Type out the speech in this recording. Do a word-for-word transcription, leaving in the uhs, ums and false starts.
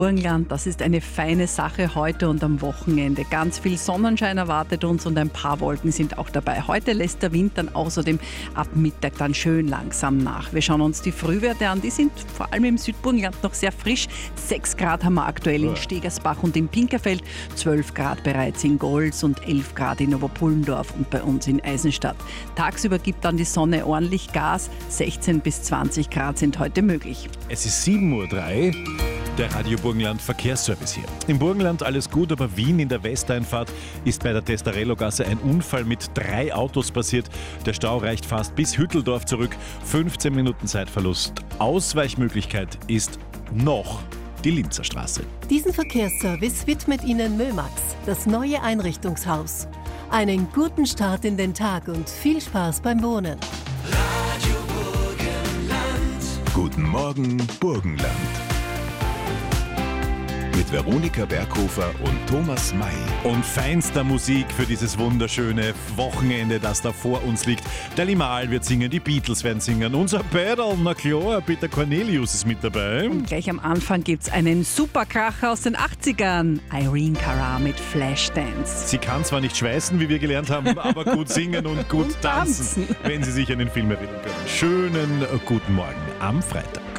Burgenland, das ist eine feine Sache heute und am Wochenende. Ganz viel Sonnenschein erwartet uns und ein paar Wolken sind auch dabei. Heute lässt der Wind dann außerdem ab Mittag dann schön langsam nach. Wir schauen uns die Frühwerte an, die sind vor allem im Südburgenland noch sehr frisch. sechs Grad haben wir aktuell in Stegersbach und in Pinkerfeld, zwölf Grad bereits in Golz und elf Grad in Oberpullendorf und bei uns in Eisenstadt. Tagsüber gibt dann die Sonne ordentlich Gas, sechzehn bis zwanzig Grad sind heute möglich. Es ist sieben Uhr drei. Der Radio Burgenland Verkehrsservice hier. Im Burgenland alles gut, aber Wien in der Westeinfahrt ist bei der Testarello-Gasse ein Unfall mit drei Autos passiert. Der Stau reicht fast bis Hütteldorf zurück. fünfzehn Minuten Zeitverlust. Ausweichmöglichkeit ist noch die Linzer Straße. Diesen Verkehrsservice widmet Ihnen Mömax, das neue Einrichtungshaus. Einen guten Start in den Tag und viel Spaß beim Wohnen. Radio Burgenland. Guten Morgen, Burgenland. Mit Veronika Berghofer und Thomas May. Und feinster Musik für dieses wunderschöne Wochenende, das da vor uns liegt. Der Limahl wird singen, die Beatles werden singen. Unser Bäderl, na klar, Peter Cornelius ist mit dabei. Und gleich am Anfang gibt es einen Superkracher aus den achtzigern. Irene Cara mit Flashdance. Sie kann zwar nicht schweißen, wie wir gelernt haben, aber gut singen und gut Und tanzen, tanzen, wenn Sie sich an den Film erinnern können. Schönen guten Morgen am Freitag.